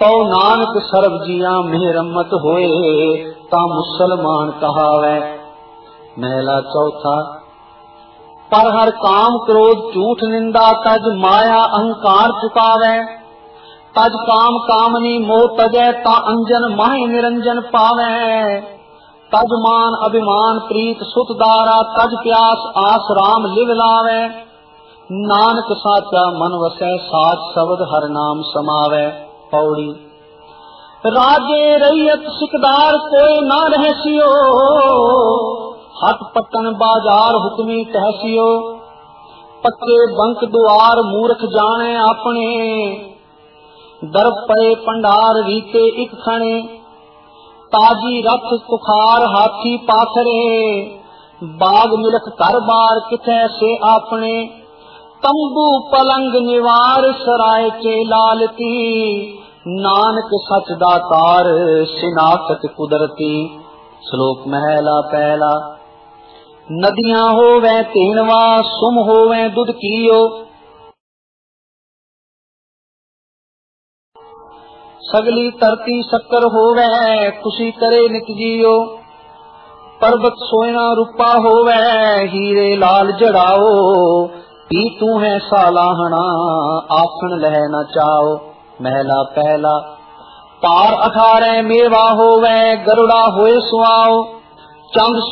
तो नानक सर्ब जिया मेहरमत होए, ता मुसलमान कहावै। महला चौथा। पर हर काम क्रोध झूठ निंदा, तज माया अहंकार चुकावै। तज काम कामनी मोह तजै, ता अंजन माहि निरंजन पावै। तज मान अभिमान प्रीत सुत दारा, तज प्यास आस राम लिव लावै। नानक साचा मन वसै, साच शब्द हर नाम समावै। पौड़ी। राजे रैयत सिकदार कोई ना रहसियो, हट पटन बाजार हुक्मी तहसियो। पक्के बंक दुआर मूर्ख जाने अपने, दर पए पंडार रीते इक खणे। ताजी रथ कुखार हाथी पाखरे, बाग मिलख घर बार किथे से आपने। तंबू पलंग निवार सराय के लालती, नानक सच दातार सिनाखत कुदरती। श्लोक महला पहला। नदियां होवै तेनवा, सुम होवै दुध कियो। सगली धरती शक्कर होवै, खुशी करे नित जियो। पर्वत सोना रूपा होवै, हीरे लाल जड़ाओ। पी तू है सालाहना, आखन लह न चाओ। महला पहला। पार 18 मेवा होवै, गरुड़ा होए सुआओ। चंद